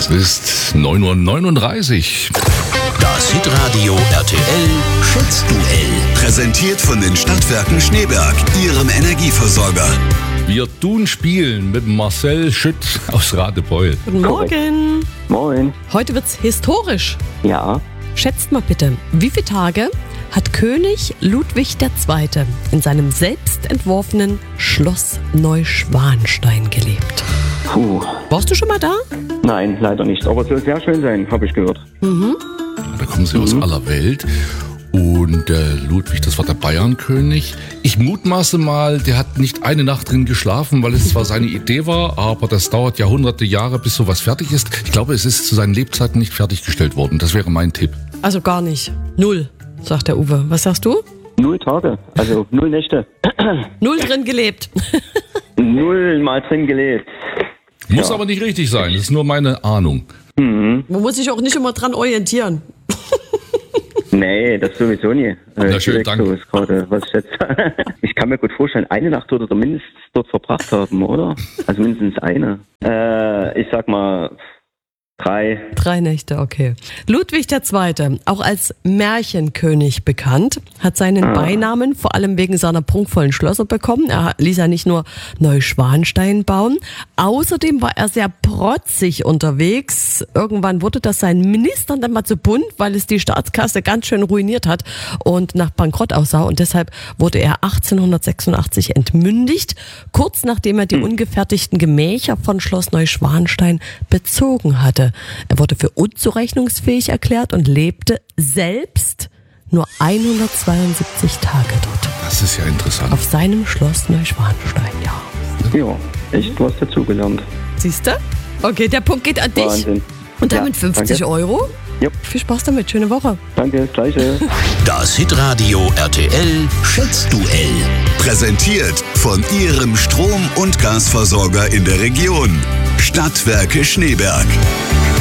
Es ist 9:39 Uhr. Das Hitradio RTL Schätzduell. Präsentiert von den Stadtwerken Schneeberg, Ihrem Energieversorger. Wir tun spielen mit Marcel Schütt aus Radebeul. Guten Morgen. Moin. Heute wird's historisch. Ja, Schätzt mal bitte, wie viele Tage hat König Ludwig II. In seinem selbst entworfenen Schloss Neuschwanstein gelebt? puh. Warst du schon mal da? Nein, leider nicht. Aber es soll sehr schön sein, habe ich gehört. Da kommen sie aus aller Welt. Und Ludwig, das war der Bayernkönig. Ich mutmaße mal, der hat nicht eine Nacht drin geschlafen, weil es zwar seine Idee war, aber das dauert Jahrhunderte, Jahre, bis sowas fertig ist. Ich glaube, es ist zu seinen Lebzeiten nicht fertiggestellt worden. Das wäre mein Tipp. Also gar nicht. 0, sagt der Uwe. Was sagst du? 0 Tage, also 0 Nächte. 0 drin gelebt. 0 mal drin gelebt. Muss aber nicht richtig sein. Das ist nur meine Ahnung. Man muss sich auch nicht immer dran orientieren. Nee, das sowieso nie. Na schön, Direkt danke. so ist gerade, was ich jetzt Ich kann mir gut vorstellen, eine Nacht wird er mindestens dort verbracht haben, oder? Also mindestens eine. Ich sag mal 3. 3 Nächte, okay. Ludwig II., auch als Märchenkönig bekannt, hat seinen Beinamen vor allem wegen seiner prunkvollen Schlösser bekommen. Er ließ ja nicht nur Neuschwanstein bauen, außerdem war er sehr protzig unterwegs. Irgendwann wurde das seinen Ministern dann mal zu bunt, weil es die Staatskasse ganz schön ruiniert hat und nach Bankrott aussah. Und deshalb wurde er 1886 entmündigt, kurz nachdem er die ungefertigten Gemächer von Schloss Neuschwanstein bezogen hatte. Er wurde für unzurechnungsfähig erklärt und lebte selbst nur 172 Tage dort. Das ist ja interessant. Auf seinem Schloss Neuschwanstein, ja. Ja, echt was dazugelernt. Siehst du? Okay, der Punkt geht an dich. Wahnsinn. Und damit Ja, 50 danke. Euro. Jupp. Viel Spaß damit, schöne Woche. Danke, das Gleiche. Das Hitradio RTL Schätzduell. Präsentiert von Ihrem Strom- und Gasversorger in der Region. Stadtwerke Schneeberg.